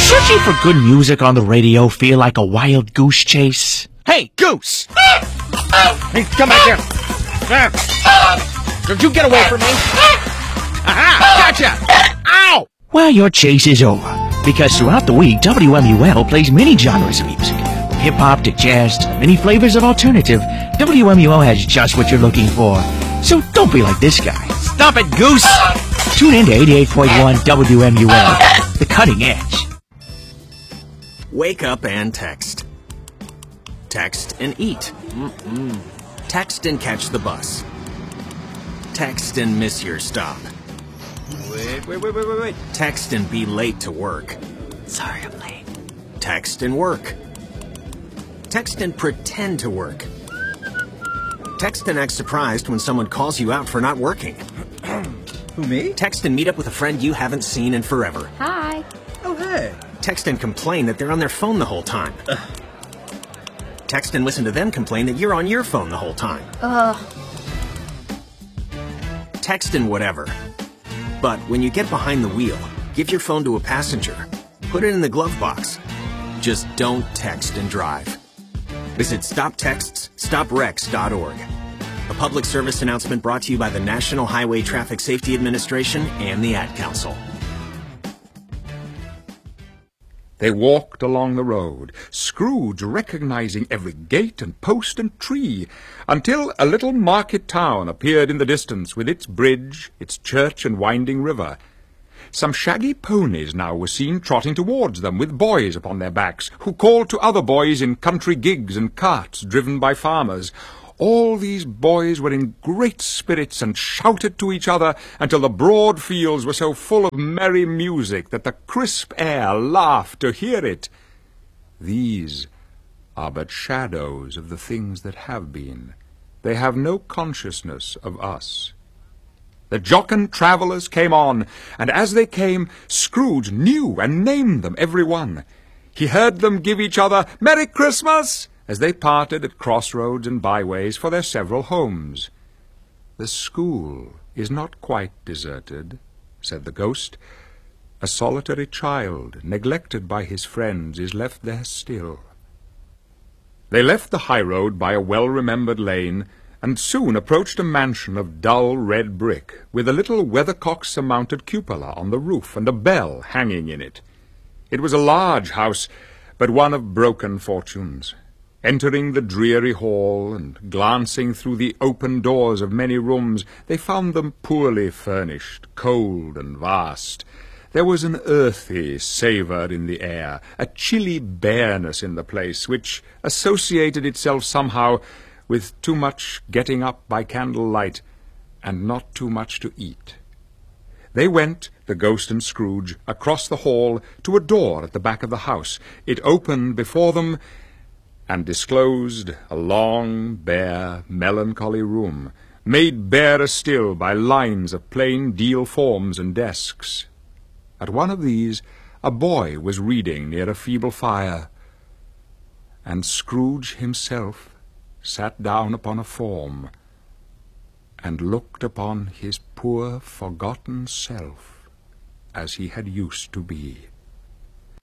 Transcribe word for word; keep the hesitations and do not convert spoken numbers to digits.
searching for good music on the radio feel like a wild goose chase? Hey, Goose! Hey, come back here! Don't you get away from me! Aha! Gotcha! Ow! Well, your chase is over, because throughout the week, W M U L plays many genres of music. From hip-hop to jazz to many flavors of alternative, W M U L has just what you're looking for. So don't be like this guy. Stop it, Goose! Tune in to eighty-eight point one W M U L, the cutting edge. Wake up and text. Text and eat. Mm-mm. Text and catch the bus. Text and miss your stop. Wait, wait, wait, wait, wait, wait. Text and be late to work. Sorry, I'm late. Text and work. Text and pretend to work. Text and act surprised when someone calls you out for not working. Who, me? Text and meet up with a friend you haven't seen in forever. Hi. Oh, hey. Text and complain that they're on their phone the whole time. Ugh. Text and listen to them complain that you're on your phone the whole time. Ugh. Text and whatever. But when you get behind the wheel, give your phone to a passenger. Put it in the glove box. Just don't text and drive. Visit stop texts stop wrecks dot org. A public service announcement brought to you by the National Highway Traffic Safety Administration and the Ad Council. They walked along the road, Scrooge recognizing every gate and post and tree, until a little market town appeared in the distance with its bridge, its church and winding river. Some shaggy ponies now were seen trotting towards them with boys upon their backs, who called to other boys in country gigs and carts driven by farmers. All these boys were in great spirits and shouted to each other until the broad fields were so full of merry music that the crisp air laughed to hear it. These are but shadows of the things that have been. They have no consciousness of us. The jocund travellers came on, and as they came, Scrooge knew and named them every one. He heard them give each other "Merry Christmas!" as they parted at crossroads and byways for their several homes. "The school is not quite deserted," said the ghost. "A solitary child, neglected by his friends, is left there still." They left the highroad by a well-remembered lane, and soon approached a mansion of dull red brick, with a little weathercock-surmounted cupola on the roof and a bell hanging in it. It was a large house, but one of broken fortunes. Entering the dreary hall and glancing through the open doors of many rooms, they found them poorly furnished, cold and vast. There was an earthy savour in the air, a chilly bareness in the place, which associated itself somehow with too much getting up by candlelight and not too much to eat. They went, the ghost and Scrooge, across the hall to a door at the back of the house. It opened before them and disclosed a long, bare, melancholy room, made barer still by lines of plain deal forms and desks. At one of these a boy was reading near a feeble fire, and Scrooge himself sat down upon a form and looked upon his poor forgotten self as he had used to be.